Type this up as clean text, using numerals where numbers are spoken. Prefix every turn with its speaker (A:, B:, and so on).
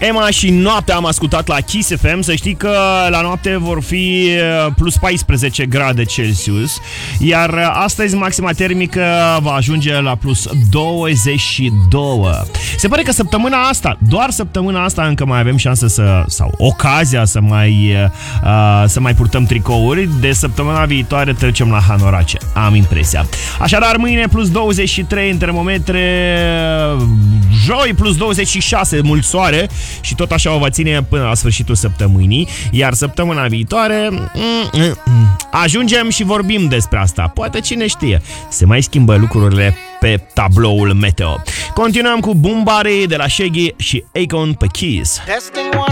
A: Emma și noaptea am ascultat la Kiss FM. Să știi că la noapte vor fi plus 14 grade Celsius, iar astăzi maxima termică va ajunge la plus 22. Se pare că săptămâna asta, doar săptămâna asta încă mai avem șansă sau ocazia să mai purtăm tricouri. De săptămâna viitoare trecem la hanorace, am impresia. Așadar, mâine plus 23 în termometre, joi plus 26, mult soare și tot așa o va ține până la sfârșitul săptămânii, iar săptămâna viitoare ajungem și vorbim despre asta. Poate, cine știe, se mai schimbă lucrurile pe tabloul meteo. Continuăm cu Boom Body de la Shaggy și Akon pe Kiss.